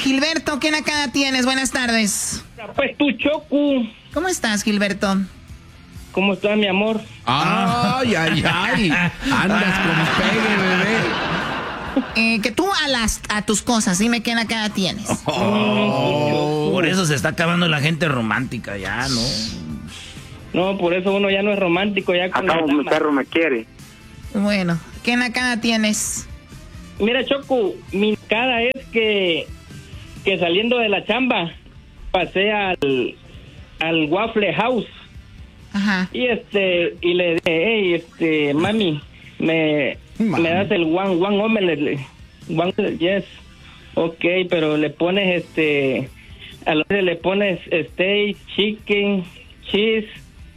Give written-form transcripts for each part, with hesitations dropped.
Gilberto, ¿qué nakada tienes? Buenas tardes. Pues tú, Choco. ¿Cómo estás, Gilberto? ¿Cómo estás, mi amor? Ay. Andas con pegue, bebé. Que tú a tus cosas, dime qué nakada tienes. Por eso se está acabando la gente romántica ya, ¿no? No, por eso uno ya no es romántico, ya con Acá mi perro me quiere. Bueno, ¿qué nakada tienes? Mira, Choco, mi cara es que saliendo de la chamba pasé al Waffle House. Ajá. Y le dije, hey, mami, me das el one omelette. One, yes. Ok, pero le pones a lo que le pones steak, chicken, cheese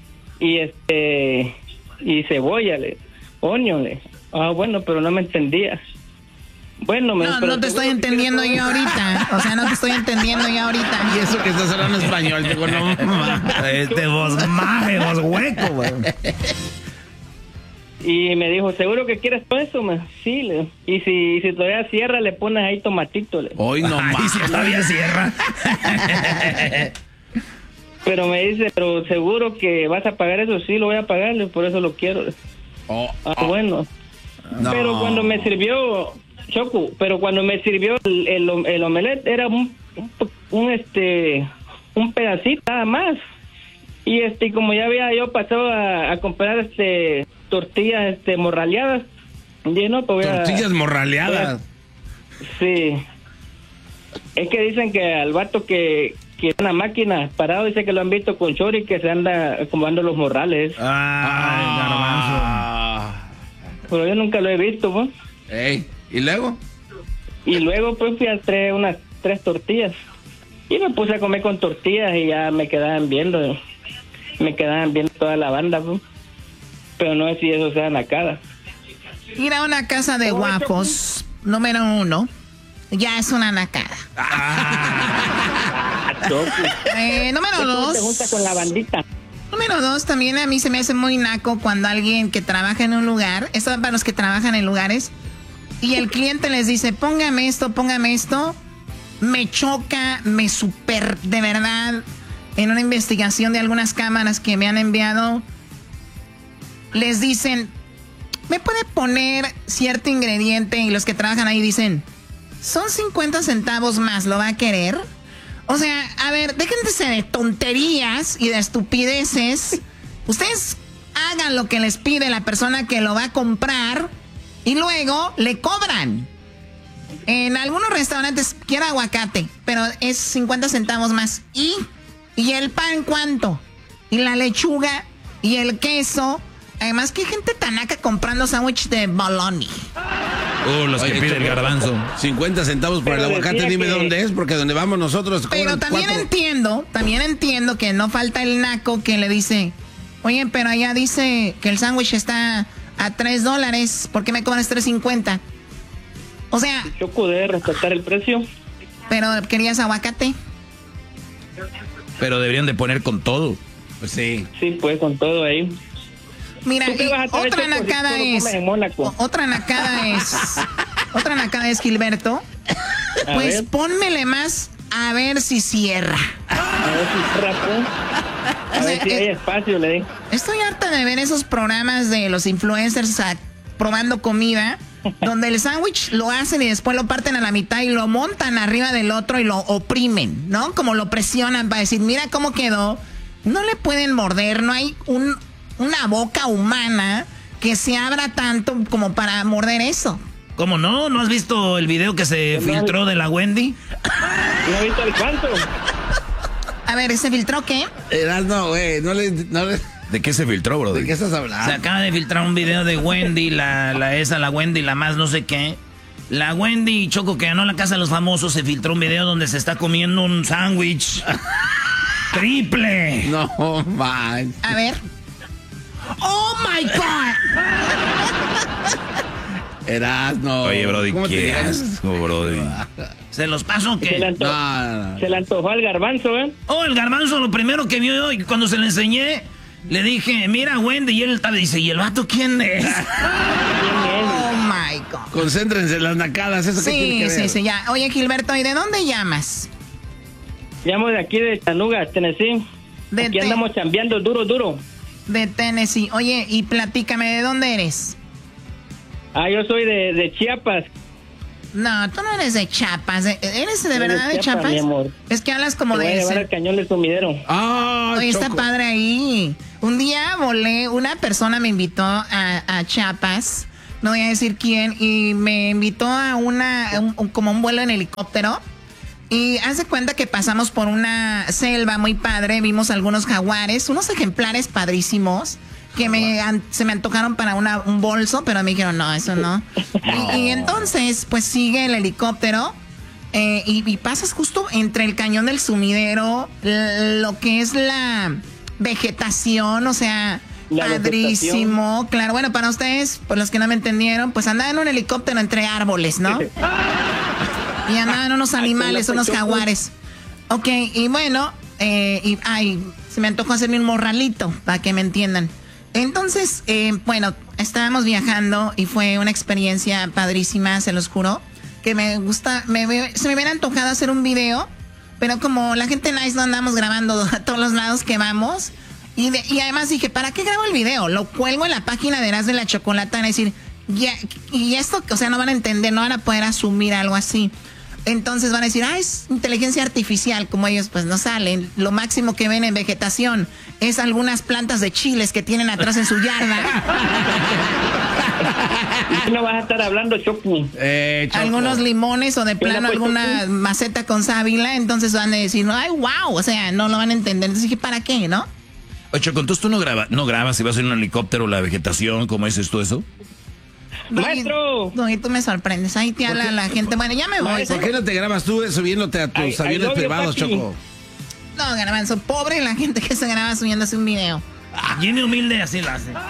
y cebolla, onion. Ah, bueno, pero no me entendía. Bueno, no te estoy entendiendo yo ahorita. O sea, no te estoy entendiendo yo ahorita. Y eso que estás hablando español, digo, no. Vos maje, vos hueco, güey. Y me dijo, ¿seguro que quieres todo eso? Sí, y si todavía cierra, le pones ahí tomatito. Hoy no más. Y si todavía cierra. Pero me dice, pero seguro que vas a pagar eso. Sí, lo voy a pagar, por eso lo quiero. Bueno. No. Pero cuando me sirvió, Choco, el omelette era un pedacito nada más. Y como ya había yo pasado a comprar tortillas morraleadas. No, pues tortillas morraleadas. Sí. Es que dicen que al vato que una máquina parado, dice que lo han visto con chori que se anda acomodando los morrales. Garbanzo. Pero yo nunca lo he visto, pues. ¿Y luego? Y luego pues fui a traer unas 3 tortillas. Y me puse a comer con tortillas y ya me quedaban viendo toda la banda, pues. Pero no sé si eso sea nakada. Ir a una casa de guapos, número 1, ya es una nakada. Número 2. Te juntas con la bandita. Número 2, también a mí se me hace muy naco cuando alguien que trabaja en un lugar, esto es para los que trabajan en lugares, y el cliente les dice, póngame esto, me choca, de verdad, en una investigación de algunas cámaras que me han enviado, les dicen, ¿me puede poner cierto ingrediente? Y los que trabajan ahí dicen, son 50 centavos más, ¿lo va a querer? O sea, a ver, déjense de tonterías y de estupideces. Ustedes hagan lo que les pide la persona que lo va a comprar y luego le cobran. En algunos restaurantes quiero aguacate, pero es 50 centavos más. ¿Y el pan cuánto? Y la lechuga y el queso. Además, ¿qué gente tan naca comprando sándwich de bologna? Los que pide el garbanzo. 50 centavos por el aguacate, dime dónde es, porque donde vamos nosotros... Pero también entiendo que no falta el naco que le dice, oye, pero allá dice que el sándwich está a $3, ¿por qué me cobras $3.50? O sea... Choco, debe respetar el precio. Pero querías aguacate. Pero deberían de poner con todo. Pues sí. Sí, pues con todo ahí. Mira, otra nakada es, Gilberto, pues pónmele más a ver si cierra. A ver si hay espacio, le digo. Estoy harta de ver esos programas de los influencers probando comida, donde el sándwich lo hacen y después lo parten a la mitad y lo montan arriba del otro y lo oprimen, ¿no? Como lo presionan para decir, mira cómo quedó. No le pueden morder, no hay una boca humana que se abra tanto como para morder eso. ¿Cómo no? ¿No has visto el video que se filtró de la Wendy? No he visto el cuánto. A ver, ¿se filtró qué? No, güey, no le... ¿De qué se filtró, bro? ¿De qué estás hablando? Se acaba de filtrar un video de Wendy, la Wendy, la más no sé qué. La Wendy Choco, que ganó la Casa de los Famosos, se filtró un video donde se está comiendo un sándwich triple. No, man. A ver. ¡Oh, my God! Erasno. Oye, Brody, ¿qué asco, Brody? ¿Se los paso o qué? Se le antojó al garbanzo, ¿eh? Oh, el garbanzo, lo primero que vio, y cuando se le enseñé, le dije, mira, Wendy, y él dice, ¿y el vato quién es? Oh, my México. Concéntrense en las nacadas, eso que tiene que ver. Sí, ya. Oye, Gilberto, ¿y de dónde llamas? Llamo de aquí de Chattanooga, Tennessee. Aquí andamos chambeando duro. De Tennessee. Oye, y platícame, ¿de dónde eres? Yo soy de Chiapas. No, tú no eres de Chiapas. ¿Eres de verdad de Chiapas? Mi amor. Es que hablas como Te voy a llevar al Cañón del Sumidero. Oye, está padre ahí. Un día una persona me invitó a Chiapas, no voy a decir quién, y me invitó a como un vuelo en helicóptero. Y haz de cuenta que pasamos por una selva muy padre, vimos algunos jaguares, unos ejemplares padrísimos que se me antojaron para un bolso, pero me dijeron, no, eso no. Y entonces, pues sigue el helicóptero y pasas justo entre el Cañón del Sumidero, lo que es la vegetación, o sea, padrísimo. Claro, bueno, para ustedes, por los que no me entendieron, pues andaba en un helicóptero entre árboles, ¿no? Y andaban unos animales, unos jaguares. Ok, y bueno, se me antojó hacerme un morralito, para que me entiendan. Entonces, bueno, estábamos viajando y fue una experiencia padrísima, se los juro, que se me hubiera antojado hacer un video, pero como la gente nice no andamos grabando a todos los lados que vamos, y además dije, ¿para qué grabo el video? Lo cuelgo en la página de Erasmo y la Chocolata, van a decir, y esto, o sea, no van a entender, no van a poder asumir algo así. Entonces van a decir, es inteligencia artificial, como ellos pues no salen. Lo máximo que ven en vegetación es algunas plantas de chiles que tienen atrás en su yarda. ¿Y no vas a estar hablando, Choco? Algunos limones o de plano alguna maceta con sábila, entonces van a decir, ay, wow, o sea, no lo van a entender. Entonces dije, ¿para qué, no? Oye, Choco, entonces tú no grabas si vas en un helicóptero la vegetación, ¿cómo dices tú eso? ¡Maestro! No, y tú me sorprendes. Ahí te habla la gente. Bueno, ya me voy. ¿Por qué no te grabas tú subiéndote a tus aviones privados, Choco? No, Garbanzo, pobre la gente que se graba subiéndose un video. Jenny humilde así lo hace.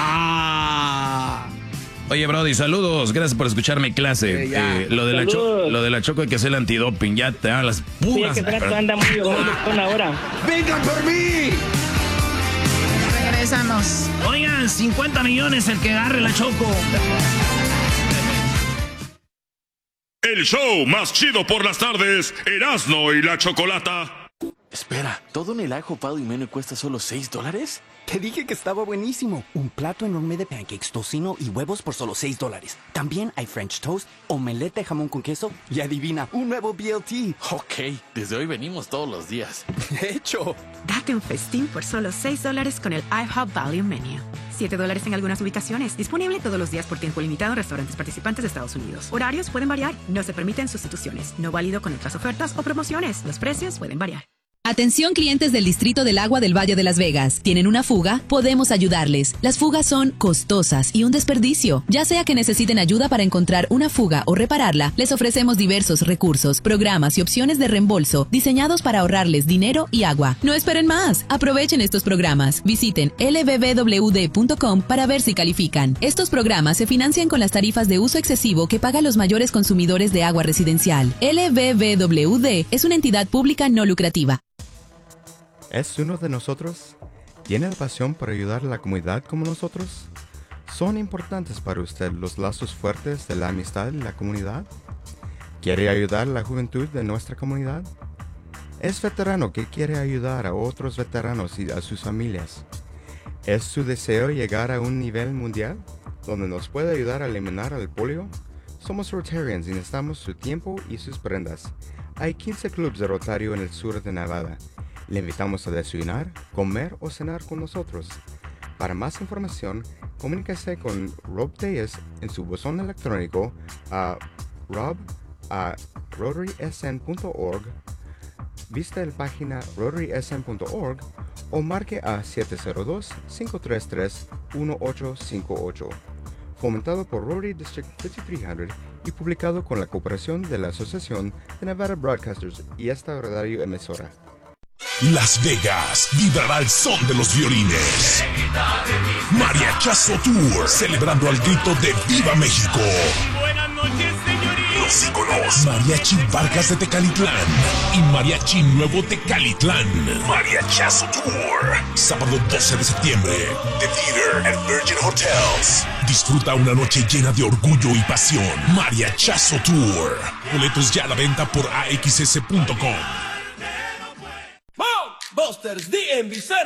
Oye, Brody, saludos. Gracias por escuchar mi clase. Lo de la Choco hay que hacer el antidoping. Ya te dan las puras. Sí, que anda muy con ahora. ¡Vengan por mí! Regresamos. Oigan, 50 millones el que agarre la Choco. El show más chido por las tardes, Erasmo y la Chocolata. Espera, ¿todo en el ajo pado y menú cuesta solo $6? Te dije que estaba buenísimo. Un plato enorme de pancakes, tocino y huevos por solo $6. También hay French toast, omelette de jamón con queso y adivina, un nuevo BLT. Ok, desde hoy venimos todos los días. De hecho. Date un festín por solo $6 con el IHOP Value Menu. $7 en algunas ubicaciones. Disponible todos los días por tiempo limitado en restaurantes participantes de Estados Unidos. Horarios pueden variar. No se permiten sustituciones. No válido con otras ofertas o promociones. Los precios pueden variar. Atención clientes del Distrito del Agua del Valle de Las Vegas. ¿Tienen una fuga? Podemos ayudarles. Las fugas son costosas y un desperdicio. Ya sea que necesiten ayuda para encontrar una fuga o repararla, les ofrecemos diversos recursos, programas y opciones de reembolso diseñados para ahorrarles dinero y agua. No esperen más. Aprovechen estos programas. Visiten lbbwd.com para ver si califican. Estos programas se financian con las tarifas de uso excesivo que pagan los mayores consumidores de agua residencial. LBBWD es una entidad pública no lucrativa. ¿Es uno de nosotros? ¿Tiene la pasión por ayudar a la comunidad como nosotros? ¿Son importantes para usted los lazos fuertes de la amistad y la comunidad? ¿Quiere ayudar a la juventud de nuestra comunidad? ¿Es veterano que quiere ayudar a otros veteranos y a sus familias? ¿Es su deseo llegar a un nivel mundial donde nos puede ayudar a eliminar el polio? Somos Rotarians y necesitamos su tiempo y sus prendas. Hay 15 clubes de Rotario en el sur de Nevada. Le invitamos a desayunar, comer o cenar con nosotros. Para más información, comuníquese con Rob Tellez en su buzón electrónico a rob@rotarysn.org, visite la página rotarysn.org o marque a 702-533-1858. Fomentado por Rotary District 5300 y publicado con la cooperación de la Asociación de Nevada Broadcasters y esta radio emisora. Las Vegas vibrará el son de los violines. Mariachazo Tour, celebrando al grito de ¡Viva México! Buenas noches, señorita. Los íconos Mariachi Vargas de Tecalitlán y Mariachi Nuevo Tecalitlán. Mariachazo Tour, sábado 12 de septiembre, The Theater at Virgin Hotels. Disfruta una noche llena de orgullo y pasión. Mariachazo Tour. Boletos ya a la venta por AXS.com. Busters DMV